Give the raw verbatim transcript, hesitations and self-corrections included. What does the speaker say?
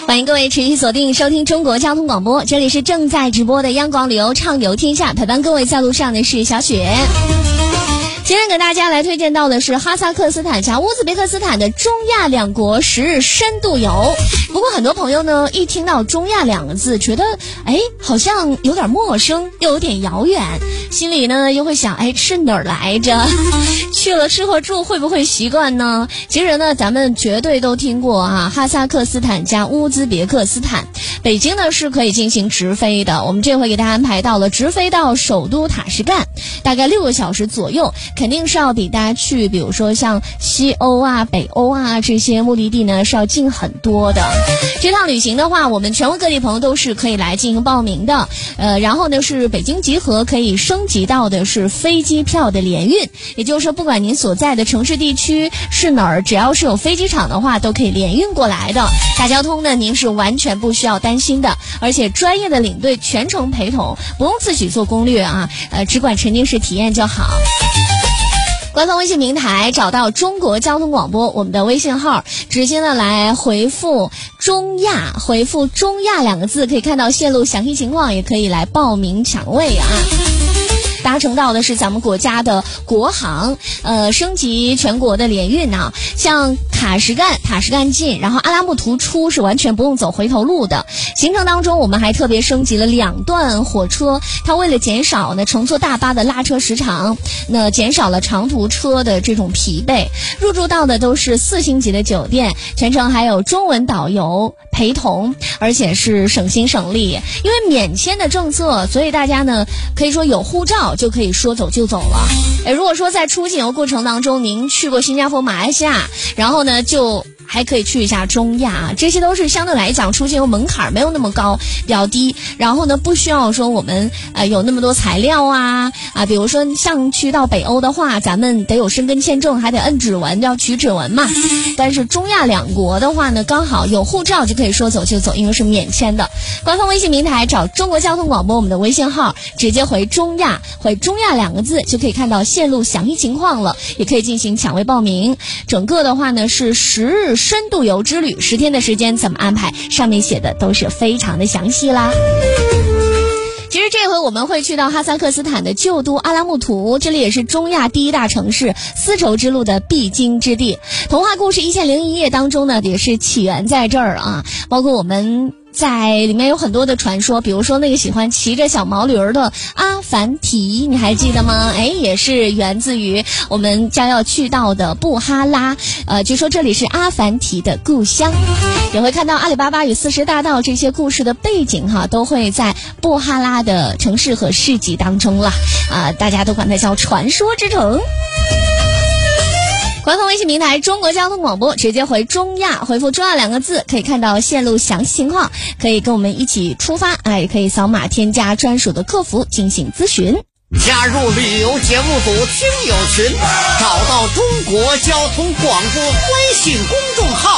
欢迎各位持续锁定收听中国交通广播，这里是正在直播的央广旅游畅游天下，陪伴各位在路上的是小雪。今天给大家来推荐到的是哈萨克斯坦加乌兹别克斯坦的中亚两国十日深度游。不过很多朋友呢一听到中亚两个字觉得哎好像有点陌生又有点遥远，心里呢又会想哎是哪儿来着，去了吃和住会不会习惯呢？其实呢咱们绝对都听过啊，哈萨克斯坦加乌兹别克斯坦，北京呢是可以进行直飞的，我们这回给大家安排到了直飞到首都塔什干，大概六个小时左右，肯定是要比大家去比如说像西欧啊北欧啊这些目的地呢是要近很多的。这趟旅行的话，我们全国各地朋友都是可以来进行报名的，呃，然后呢是北京集合可以升级到的是飞机票的联运，也就是说不管您所在的城市地区是哪儿，只要是有飞机场的话都可以联运过来的，大交通呢您是完全不需要担心的，而且专业的领队全程陪同，不用自己做攻略啊，呃，只管沉浸式体验就好。官方微信平台找到中国交通广播，我们的微信号直接呢来回复中亚，回复中亚两个字，可以看到线路详细情况，也可以来报名抢位啊。搭乘到的是咱们国家的国航，呃，升级全国的联运啊，像塔什干、塔什干进，然后阿拉木图出是完全不用走回头路的。行程当中，我们还特别升级了两段火车，它为了减少呢乘坐大巴的拉车时长，那减少了长途车的这种疲惫。入住到的都是四星级的酒店，全程还有中文导游陪同，而且是省心省力。因为免签的政策，所以大家呢可以说有护照就可以说走就走了。诶，如果说在出境游过程当中您去过新加坡、马来西亚，然后呢就还可以去一下中亚，这些都是相对来讲出境游门槛没有那么高，比较低，然后呢不需要说我们呃有那么多材料啊啊，比如说像去到北欧的话，咱们得有申根签证，还得摁指纹，要取指纹嘛。但是中亚两国的话呢，刚好有护照就可以说走就走，因为是免签的。官方微信平台找中国交通广播，我们的微信号直接回中亚，回中亚两个字就可以看到线路详细情况了，也可以进行抢位报名。整个的话呢是十日深度游之旅，十天的时间怎么安排，上面写的都是非常的详细啦。其实这回我们会去到哈萨克斯坦的旧都阿拉木图，这里也是中亚第一大城市，丝绸之路的必经之地。童话故事《一千零一夜》当中呢，也是起源在这儿啊，包括我们在里面有很多的传说，比如说那个喜欢骑着小毛驴儿的阿凡提，你还记得吗？哎，也是源自于我们将要去到的布哈拉，呃，据说这里是阿凡提的故乡。也会看到阿里巴巴与四十大盗这些故事的背景哈，都会在布哈拉的城市和市集当中了啊，大家都管它叫传说之城。官方微信平台中国交通广播，直接回中亚，回复中亚两个字，可以看到线路详细情况，可以跟我们一起出发，哎，也可以扫码添加专属的客服进行咨询。 加入旅游节目组听友群，找到中国交通广播微信公众号。